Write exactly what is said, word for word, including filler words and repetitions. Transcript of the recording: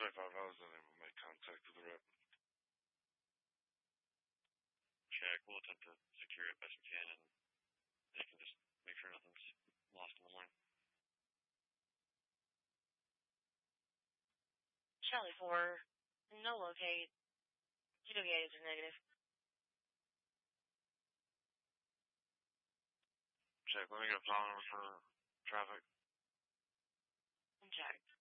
twenty-five hours, then they will make contact with the rep. Check. We'll attempt to secure it best we can, and they can just make sure nothing's lost in the line. Charlie four, no locate. G W As are negative. Check. Let me get a file number for traffic. Check.